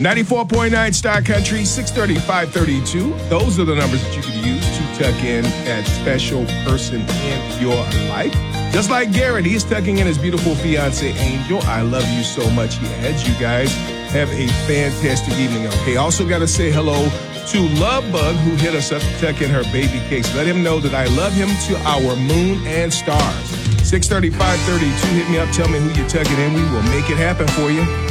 94.9 Star Country, 630, 532. Those are the numbers that you can use to tuck in that special person in your life. Just like Garrett, he's tucking in his beautiful fiance, Angel. I love you so much, he adds. You guys have a fantastic evening. Okay, also got to say hello to Lovebug, who hit us up to tuck in her baby cakes. Let him know that I love him to our moon and stars. 630, 532. Hit me up. Tell me who you're tucking in. We will make it happen for you.